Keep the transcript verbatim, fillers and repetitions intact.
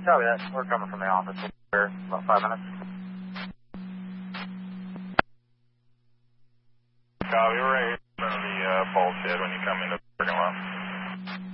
Copy that. We're coming from the office. We're about five minutes. Copy, we're right here from the uh, pole shed when you come into